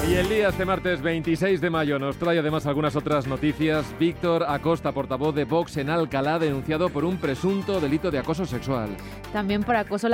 Y el día este martes 26 de mayo nos trae además algunas otras noticias. Víctor Acosta, portavoz de Vox en Alcalá, denunciado por un presunto delito de acoso sexual. También por acoso